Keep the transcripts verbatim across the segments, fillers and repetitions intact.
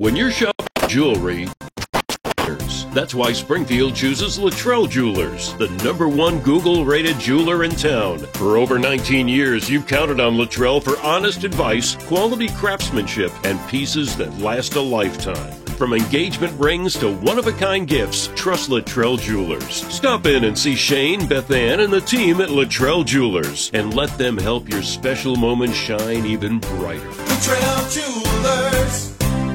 When you're shopping jewelry, that's why Springfield chooses Luttrell Jewelers, the number one Google-rated jeweler in town. For over nineteen years, you've counted on Luttrell for honest advice, quality craftsmanship, and pieces that last a lifetime. From engagement rings to one-of-a-kind gifts, trust Luttrell Jewelers. Stop in and see Shane, Beth Ann, and the team at Luttrell Jewelers, and let them help your special moment shine even brighter. Luttrell Jewelers.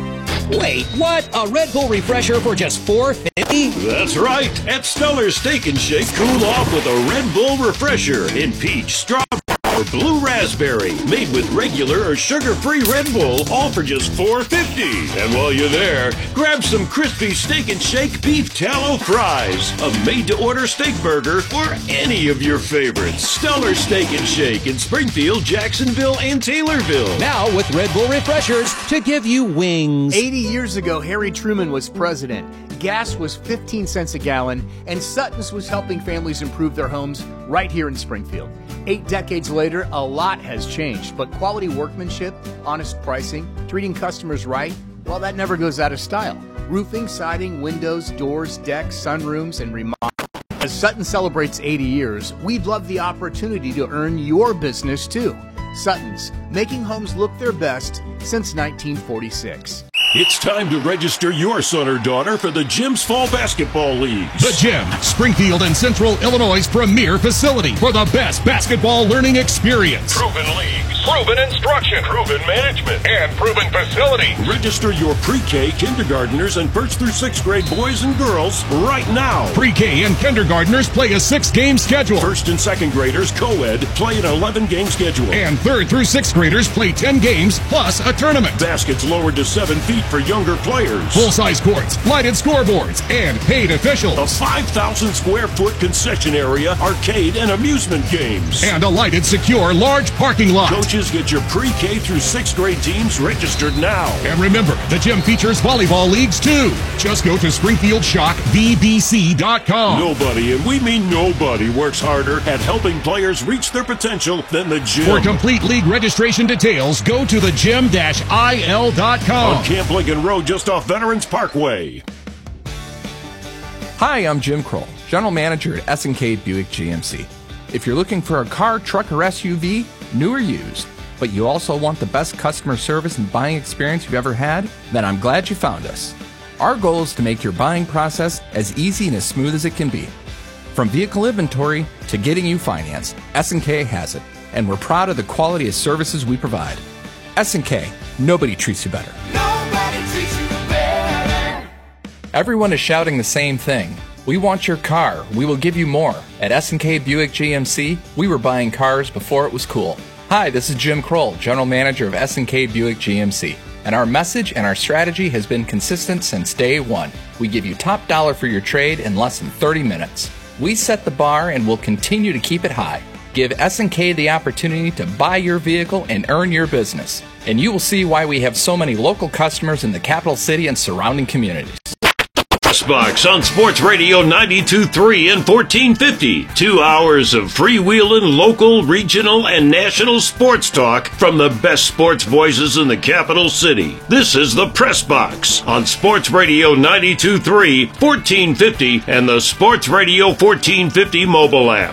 Wait, what? A Red Bull refresher for just four dollars and fifty cents? That's right. At Stellar Steak and Shake, cool off with a Red Bull refresher in peach, strawberry, or blue raspberry, made with regular or sugar-free Red Bull, all for just four dollars and fifty cents. And while you're there, grab some crispy Steak and Shake beef tallow fries, a made-to-order steak burger, or any of your favorites. Stellar Steak and Shake in Springfield, Jacksonville, and Taylorville. Now with Red Bull refreshers to give you wings. eighty years ago, Harry Truman was president. Gas was fifteen cents a gallon, and Sutton's was helping families improve their homes right here in Springfield. Eight decades later, a lot has changed, but quality workmanship, honest pricing, treating customers right, well, that never goes out of style. Roofing, siding, windows, doors, decks, sunrooms, and remodeling. As Sutton celebrates eighty years, we'd love the opportunity to earn your business too. Sutton's, making homes look their best since nineteen forty-six. It's time to register your son or daughter for the Gym's Fall Basketball League. The Gym, Springfield and Central Illinois' premier facility for the best basketball learning experience. Proven leagues, proven instruction, proven management, and proven facility. Register your pre-K, kindergartners, and first through sixth grade boys and girls right now. Pre-K and kindergartners play a six-game schedule. First and second graders, co-ed, play an eleven-game schedule. And third through sixth graders play ten games plus a tournament. Baskets lowered to seven feet for younger players. Full-size courts, lighted scoreboards, and paid officials. A five thousand square foot concession area, arcade, and amusement games. And a lighted, secure, large parking lot. Coaches, get your pre-K through sixth grade teams registered now. And remember, the gym features volleyball leagues too. Just go to Springfield Shock V B C dot com. Nobody, and we mean nobody, works harder at helping players reach their potential than the gym. For complete league registration details, go to the gym dash I L dot com. On Camp Lincoln Road, just off Veterans Parkway. Hi, I'm Jim Kroll, General Manager at S and K Buick G M C. If you're looking for a car, truck, or S U V, new or used, but you also want the best customer service and buying experience you've ever had, then I'm glad you found us. Our goal is to make your buying process as easy and as smooth as it can be. From vehicle inventory to getting you financed, S and K has it, and we're proud of the quality of services we provide. S and K, nobody treats you better. Nobody treats you better. Everyone is shouting the same thing. We want your car. We will give you more. At S and K Buick G M C, we were buying cars before it was cool. Hi, this is Jim Kroll, General Manager of S and K Buick G M C. And our message and our strategy has been consistent since day one. We give you top dollar for your trade in less than thirty minutes. We set the bar and will continue to keep it high. Give S and K the opportunity to buy your vehicle and earn your business. And you will see why we have so many local customers in the capital city and surrounding communities. Box on Sports Radio ninety-two point three and fourteen fifty. Two hours of freewheeling, local, regional, and national sports talk from the best sports voices in the capital city. This is the Press Box on Sports Radio ninety-two point three, fourteen fifty, and the Sports Radio fourteen fifty mobile app.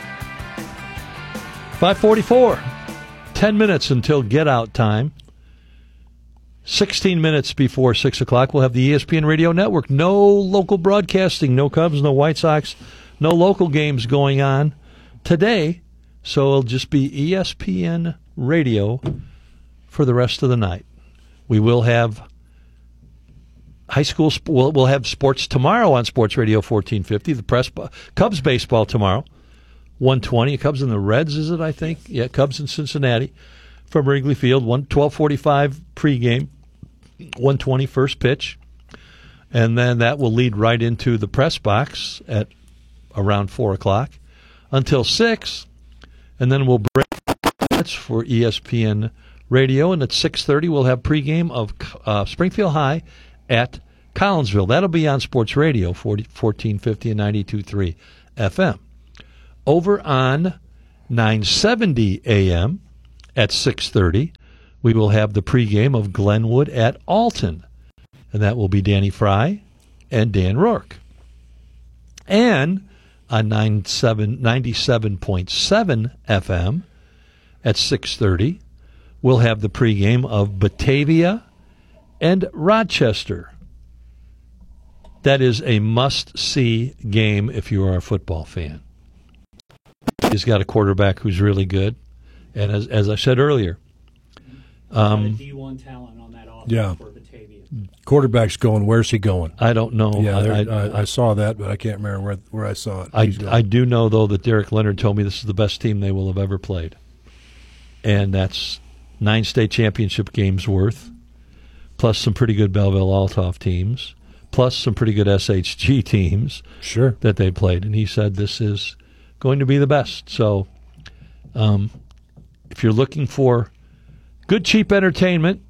five forty-four. Ten minutes until get-out time. sixteen minutes before six o'clock, we'll have the E S P N Radio Network. No local broadcasting, no Cubs, no White Sox, no local games going on today. So it'll just be E S P N Radio for the rest of the night. We will have high school, we'll, we'll have sports tomorrow on Sports Radio fourteen fifty. The press Cubs baseball tomorrow, one twenty. Cubs and the Reds, is it, I think? Yeah, Cubs in Cincinnati. From Wrigley Field, one twelve forty-five pregame, one twenty first pitch, and then that will lead right into the press box at around four o'clock until six, and then we'll break minutes for E S P N Radio, and at six thirty we'll have pregame of uh, Springfield High at Collinsville. That'll be on Sports Radio fourteen fifty and ninety-two point three F M. Over on nine seventy A M, at six thirty, we will have the pregame of Glenwood at Alton. and that will be Danny Fry and Dan Rourke. And on ninety-seven point seven F M at six thirty, we'll have the pregame of Batavia and Rochester. That is a must-see game if you are a football fan. He's got a quarterback who's really good. And as as I said earlier, um, D one talent on that offense yeah. for Batavia. Quarterback's going. Where's he going? I don't know. Yeah, I, I, I saw that, but I can't remember where where I saw it. I, I do know, though, that Derek Leonard told me this is the best team they will have ever played. And that's nine state championship games worth, plus some pretty good Belleville-Althoff teams, plus some pretty good S H G teams sure. that they played. And he said this is going to be the best. So um, if you're looking for good, cheap entertainment,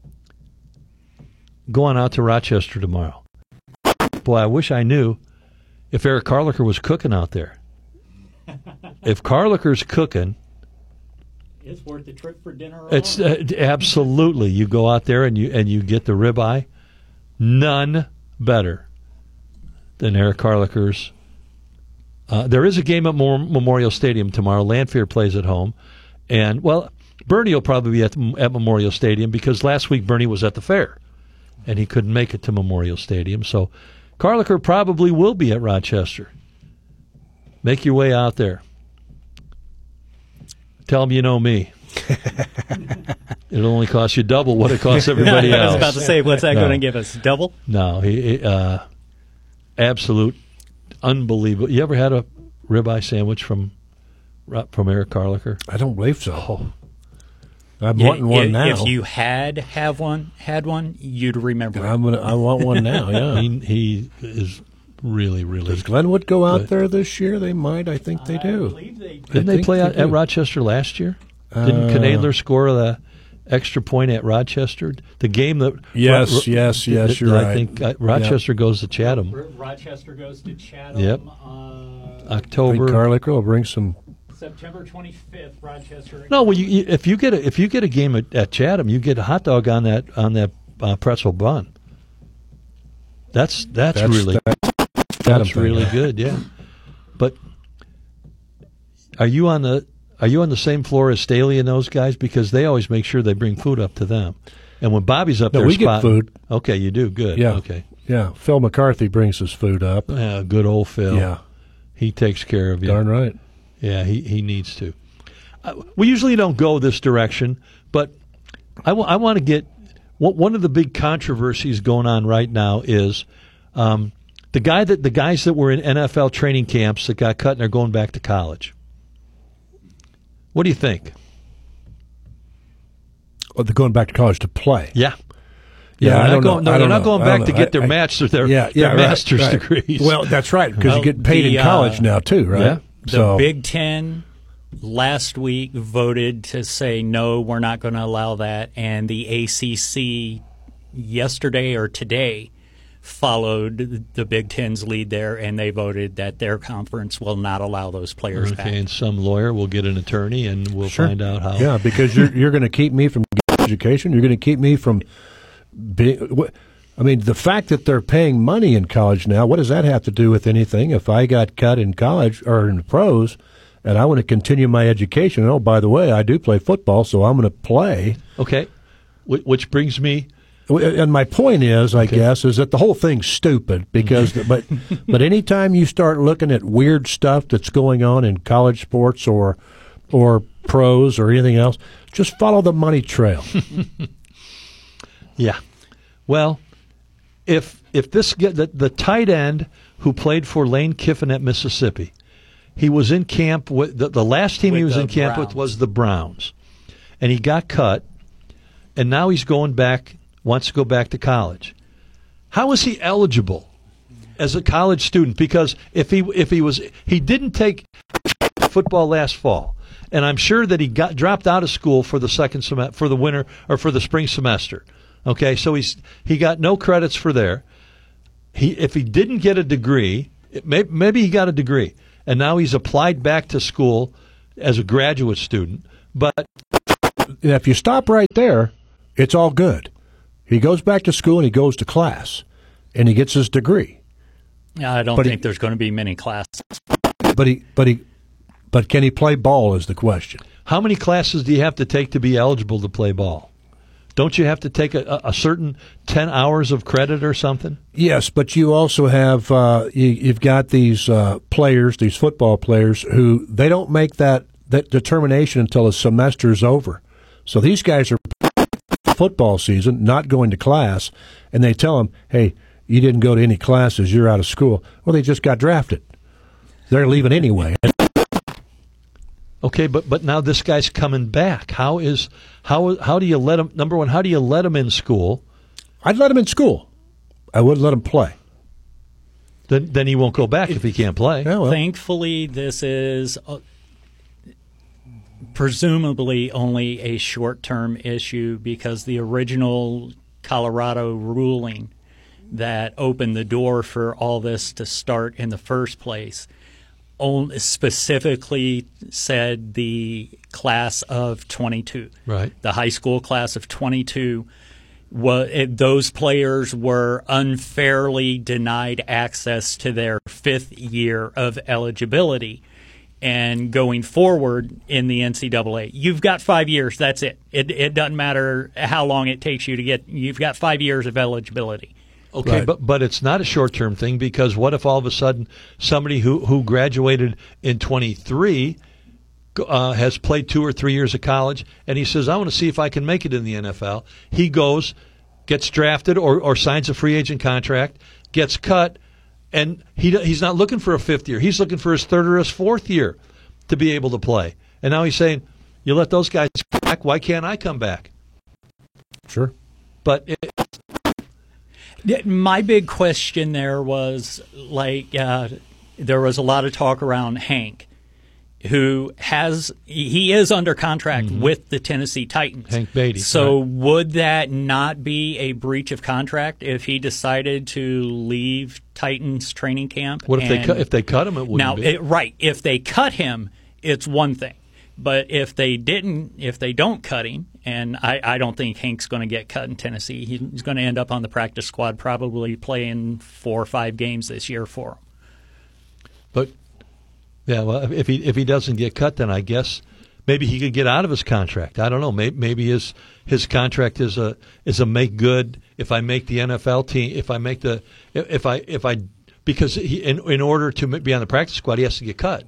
go on out to Rochester tomorrow. Boy, I wish I knew if Eric Carlicker was cooking out there. If Carlicker's cooking, it's worth the trip for dinner. It's uh, absolutely. You go out there and you and you get the ribeye. None better than Eric Carlicker's. Uh, there is a game at Memorial Stadium tomorrow. Lanphier plays at home, and well, Bernie will probably be at at Memorial Stadium because last week Bernie was at the fair, and he couldn't make it to Memorial Stadium. So Carlicker probably will be at Rochester. Make your way out there. Tell them you know me. It'll only cost you double what it costs everybody else. I was about to say, what's that no. going to give us? Double? No, he, uh, absolute, unbelievable. You ever had a ribeye sandwich from from Eric Carlicker? I don't believe so. Oh. I'm Yeah, wanting one if, now. If you had have one, had one, you'd remember. I'm gonna. I want one now. Yeah, he, he is really, really. Does Glenwood go out but, there this year? They might. I think they do. I believe they do. Didn't I they play they out do. at Rochester last year? Didn't Uh, Knadler score the extra point at Rochester? The game that Yes, Ro- yes, yes, that- you're I right. think uh, Rochester goes to Chatham. Rochester goes to Chatham. Yep. Uh, I think October. Carlicker will bring some. September twenty-fifth, Rochester. No, well, you, you, if you get a if you get a game at, at Chatham, you get a hot dog on that on that uh, pretzel bun. That's that's, That's really that- that's thing, really yeah. good, yeah. But are you on the are you on the same floor as Staley and those guys? Because they always make sure they bring food up to them. And when Bobby's up No, there, we get spotting- food. Okay, you do good. Yeah. Okay. Yeah, Phil McCarthy brings his food up. Yeah, good old Phil. Yeah, He takes care of you. darn right. Yeah, he, he needs to. Uh, we usually don't go this direction, but I, w- I want to get w- one of the big controversies going on right now is um, the guy that the guys that were in N F L training camps that got cut and are going back to college. What do you think? Oh, they're going back to college to play. Yeah. Yeah, they're I not don't going, know. No, I they're don't not know. going I back don't to know. get their I- I- master their, yeah, their yeah, right, master's right. degrees. Well, that's right because you Well, get paid the, in college uh, now too, right? Yeah. The So Big Ten last week voted to say, no, we're not going to allow that. And the A C C yesterday or today followed the Big Ten's lead there, and they voted that their conference will not allow those players okay, back. and some lawyer will get an attorney and we'll Sure. find out how. yeah, because you're you're going to keep me from getting education. You're going to keep me from being. What, I mean, the fact that they're paying money in college now, what does that have to do with anything? If I got cut in college or in the pros, and I want to continue my education, oh, by the way, I do play football, so I'm going to play. Okay, Wh- which brings me. And my point is, I Okay. guess, is that the whole thing's stupid because, but, but anytime you start looking at weird stuff that's going on in college sports or, or pros or anything else, just follow the money trail. Yeah. Well, if if this get the, the tight end who played for Lane Kiffin at Mississippi, he was in camp with the, the last team With he was the in camp Browns. with was the Browns, and he got cut, and now he's going back, wants to go back to college. How is he eligible as a college student? Because if he if he was he didn't take football last fall, and I'm sure that he got dropped out of school for the second sem- for the winter or for the spring semester. Okay, so he's he got no credits for there. He if he didn't get a degree, it may, maybe he got a degree, and now he's applied back to school as a graduate student. But If you stop right there, it's all good. He goes back to school and he goes to class, and he gets his degree. I don't But think he- there's going to be many classes. But he, but he, but can he play ball is the question. How many classes do you have to take to be eligible to play ball? Don't you have to take a, a certain ten hours of credit or something? Yes, but you also have uh, you, you've got these uh, players, these football players, who they don't make that, that determination until the semester's over. So these guys are football season, not going to class, and they tell them, "Hey, you didn't go to any classes, you're out of school." Well, they just got drafted. They're leaving anyway. Okay, but but now this guy's coming back. How is how how do you let him? Number one, how do you let him in school? I'd let him in school. I wouldn't let him play. Then then he won't go back if he can't play. Yeah, well, Thankfully, this is uh, presumably only a short-term issue because the original Colorado ruling that opened the door for all this to start in the first place only specifically said the class of twenty-two. Right. The high school class of twenty-two, wa- it, those players were unfairly denied access to their fifth year of eligibility. And going forward in the N C double A, you've got five years. That's it. It it doesn't matter how long it takes you to get. You've got five years of eligibility. Okay, Right. but but it's not a short term thing because what if all of a sudden somebody who who graduated in twenty-three uh, has played two or three years of college and he says, I want to see if I can make it in the N F L. He goes, gets drafted or, or signs a free agent contract, gets cut, and he he's not looking for a fifth year. He's looking for his third or his fourth year to be able to play. And now he's saying, you let those guys come back, why can't I come back? sure. But it, Yeah, my big question there was like uh, there was a lot of talk around Hank, who has he is under contract Mm-hmm. with the Tennessee Titans. Hank Beatty, So right. would that not be a breach of contract if he decided to leave Titans training camp? what if they and- cut, if they cut him? It wouldn't now, be. it, right, if they cut him, it's one thing. But if they didn't, if they don't cut him, and I, I don't think Hank's going to get cut in Tennessee, he's going to end up on the practice squad, probably playing four or five games this year for him. But yeah, well, if he if he doesn't get cut, then I guess maybe he could get out of his contract. I don't know. Maybe, maybe his his contract is a is a make good. If I make the N F L team, if I make the if I if I because he in in order to be on the practice squad, he has to get cut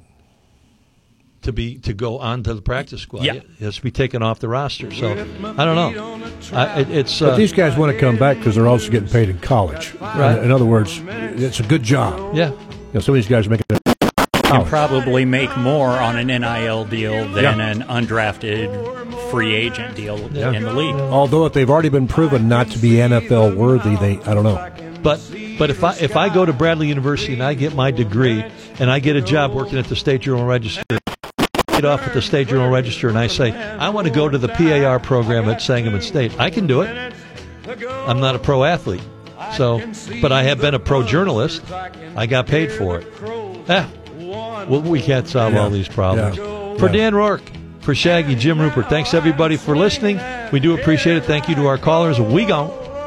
to be to go on to the practice squad. Yeah. He has to be taken off the roster. So I don't know. I, it, it's But uh, these guys want to come back because they're also getting paid in college. Right. In, in other words, it's a good job. yeah. You know, some of these guys are making it. Can probably make more on an N I L deal than Yeah. an undrafted free agent deal in the league. Although if they've already been proven not to be N F L worthy, they I don't know. But but if I if I go to Bradley University and I get my degree and I get a job working at the State Journal Register, get off at the State Journal Register and I say I want to go to the P A R program at Sangamon State, I can do it. I'm not a pro athlete, so but I have been a pro journalist. I got paid for it. Eh, well, we can't solve all these problems. Yeah. For Yeah. Dan Rourke, for Shaggy, Jim Rupert, thanks everybody for listening. We do appreciate it. Thank you to our callers. We gone.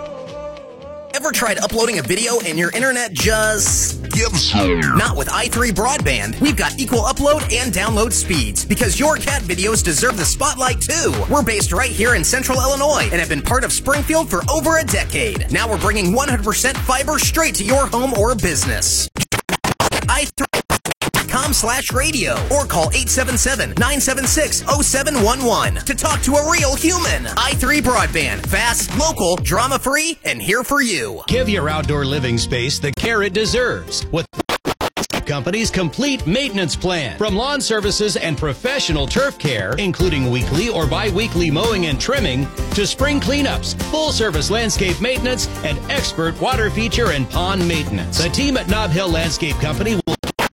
Ever tried uploading a video and your internet just gives you? Not with i three Broadband. We've got equal upload and download speeds because your cat videos deserve the spotlight too. We're based right here in Central Illinois and have been part of Springfield for over a decade. Now we're bringing one hundred percent fiber straight to your home or business. i three dot com slash radio or call eight seven seven, nine seven six, zero seven one one to talk to a real human. i three Broadband. Fast, local, drama-free, and here for you. Give your outdoor living space the care it deserves with Company's complete maintenance plan. From lawn services and professional turf care, including weekly or bi-weekly mowing and trimming, to spring cleanups, full-service landscape maintenance, and expert water feature and pond maintenance. The team at Nob Hill Landscape Company will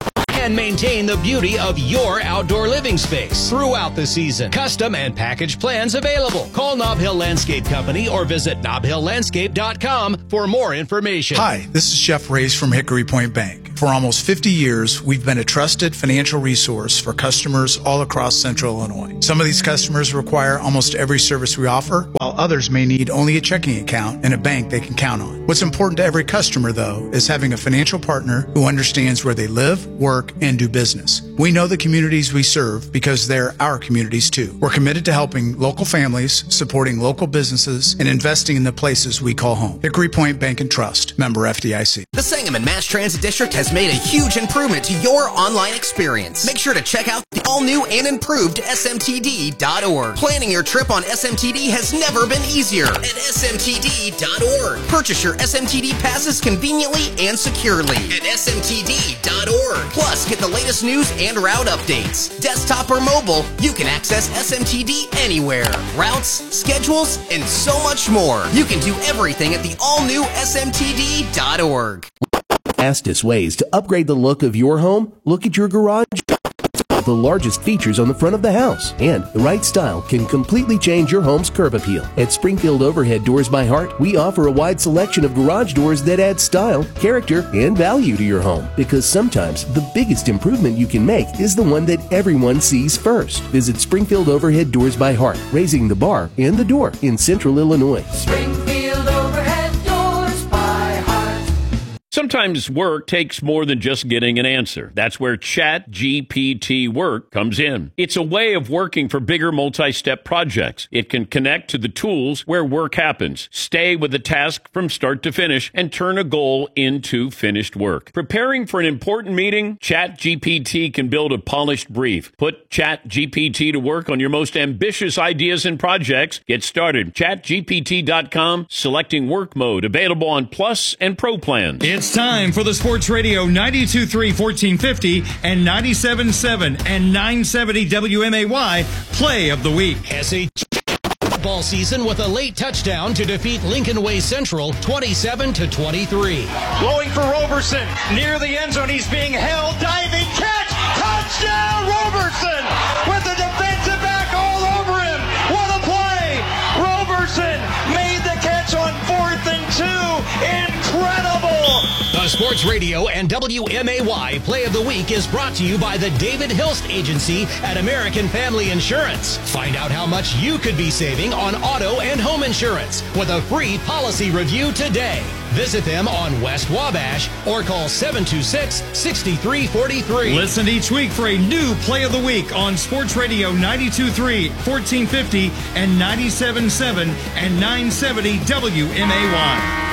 and maintain the beauty of your outdoor living space throughout the season. Custom and package plans available. Call Nob Hill Landscape Company or visit nob hill landscape dot com for more information. Hi, this is Jeff Race from Hickory Point Bank. For almost fifty years, we've been a trusted financial resource for customers all across Central Illinois. Some of these customers require almost every service we offer, while others may need only a checking account and a bank they can count on. What's important to every customer, though, is having a financial partner who understands where they live, work, and do business. We know the communities we serve because they're our communities, too. We're committed to helping local families, supporting local businesses, and investing in the places we call home. Hickory Point Bank and Trust, member F D I C. The Sangamon Mass Transit District has made a huge improvement to your online experience. Make sure to check out the all-new and improved S M T D dot org. Planning your trip on S M T D has never been easier at S M T D dot org. Purchase your S M T D passes conveniently and securely at S M T D dot org. Plus, get the latest news and route updates. Desktop or mobile, you can access S M T D anywhere. Routes, schedules, and so much more. You can do everything at the all-new S M T D dot org. Fastest ways to upgrade the look of your home? Look at your garage. The largest features on the front of the house, and the right style can completely change your home's curb appeal. At Springfield Overhead Doors by Heart, we offer a wide selection of garage doors that add style, character, and value to your home. Because sometimes the biggest improvement you can make is the one that everyone sees first. Visit Springfield Overhead Doors by Heart, raising the bar and the door in Central Illinois. Springfield Overhead Doors by Heart. Sometimes work takes more than just getting an answer. That's where Chat G P T Work comes in. It's a way of working for bigger multi-step projects. It can connect to the tools where work happens, stay with the task from start to finish, and turn a goal into finished work. Preparing for an important meeting? Chat G P T can build a polished brief. Put Chat G P T to work on your most ambitious ideas and projects. Get started. chat G P T dot com, selecting work mode, available on Plus and Pro plans. It's time for the Sports Radio ninety-two point three fourteen fifty and ninety-seven point seven and nine seventy W M A Y Play of the Week. S A football season with a late touchdown to defeat Lincoln Way Central twenty-seven to twenty-three. Blowing for Roberson near the end zone. He's being held. Diving catch. Touchdown Roberson with the defensive back all over him. What a play. Roberson made the catch on fourth and two. Incredible. The Sports Radio and W M A Y Play of the Week is brought to you by the David Hilst Agency at American Family Insurance. Find out how much you could be saving on auto and home insurance with a free policy review today. Visit them on West Wabash or call seven two six, six three four three. Listen each week for a new Play of the Week on Sports Radio ninety-two point three, fourteen fifty, and ninety-seven point seven and nine seventy W M A Y.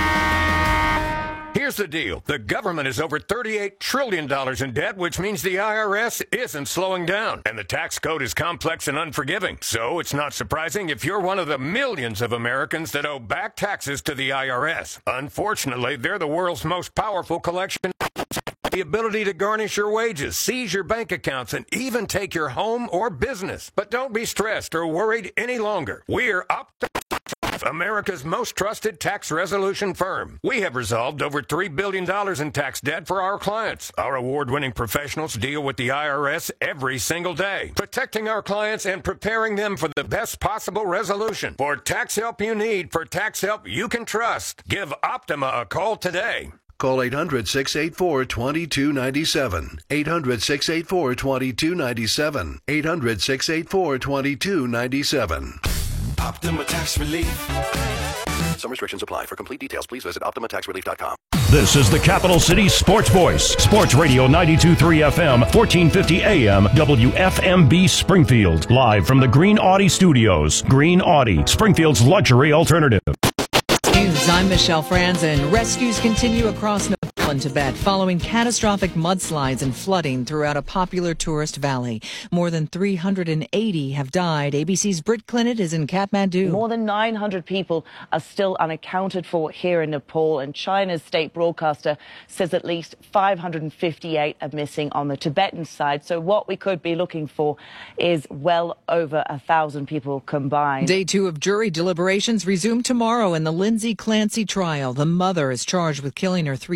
Here's the deal. The government is over thirty-eight trillion dollars in debt, which means the I R S isn't slowing down. And the tax code is complex and unforgiving. So it's not surprising if you're one of the millions of Americans that owe back taxes to the I R S. Unfortunately, they're the world's most powerful collection. The ability to garnish your wages, seize your bank accounts, and even take your home or business. But don't be stressed or worried any longer. We're Optima, America's most trusted tax resolution firm. We have resolved over three billion dollars in tax debt for our clients. Our award-winning professionals deal with the I R S every single day, protecting our clients and preparing them for the best possible resolution. For tax help you need, for tax help you can trust, give Optima a call today. Call eight hundred, six eight four, two two nine seven. eight hundred, six eight four, two two nine seven. eight hundred, six eight four, two two nine seven. Optima Tax Relief. Some restrictions apply. For complete details, please visit optima tax relief dot com. This is the Capital City Sports Voice. Sports Radio ninety-two point three F M, fourteen fifty A M, W F M B Springfield. Live from the Green Audi Studios. Green Audi, Springfield's luxury alternative. News, I'm Michelle Franzen. Rescues continue across Nepal and Tibet following catastrophic mudslides and flooding throughout a popular tourist valley. More than three hundred eighty have died. A B C's Britt Clinton is in Kathmandu. More than nine hundred people are still unaccounted for here in Nepal, and China's state broadcaster says at least five hundred fifty-eight are missing on the Tibetan side. So what we could be looking for is well over a thousand people combined. Day two of jury deliberations resume tomorrow in the Lindsay Clancy trial. The mother is charged with killing her three children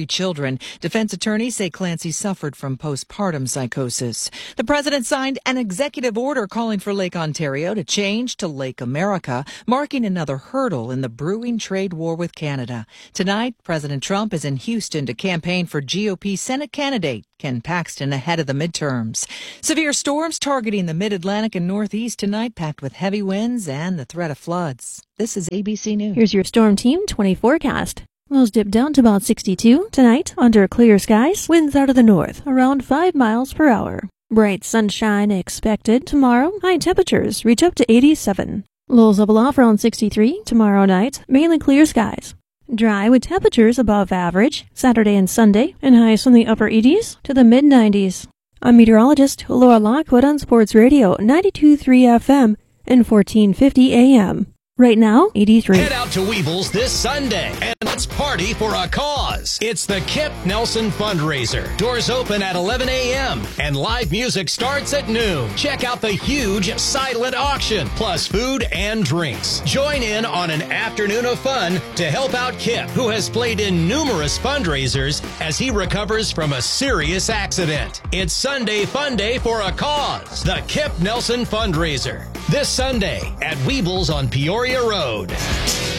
children. Defense attorneys say Clancy suffered from postpartum psychosis. The president signed an executive order calling for Lake Ontario to change to Lake America, marking another hurdle in the brewing trade war with Canada. Tonight, President Trump is in Houston to campaign for G O P Senate candidate Ken Paxton ahead of the midterms. Severe storms targeting the mid-Atlantic and Northeast tonight, packed with heavy winds and the threat of floods. This is A B C News. Here's your Storm Team twenty forecast. Lows dip down to about sixty-two tonight under clear skies. Winds out of the north around five miles per hour. Bright sunshine expected tomorrow. High temperatures reach up to eighty-seven. Lows level off around sixty-three tomorrow night. Mainly clear skies. Dry with temperatures above average Saturday and Sunday, and highs from the upper eighties to the mid nineties. I'm meteorologist Laura Lockwood on Sports Radio ninety-two point three F M and fourteen fifty A M. Right now, eighty-three. Head out to Weebles this Sunday and let's party for a cause. It's the Kip Nelson Fundraiser. Doors open at eleven a.m. and live music starts at noon. Check out the huge silent auction, plus food and drinks. Join in on an afternoon of fun to help out Kip, who has played in numerous fundraisers as he recovers from a serious accident. It's Sunday Fun Day for a cause. The Kip Nelson Fundraiser. This Sunday at Weebles on Peoria Road.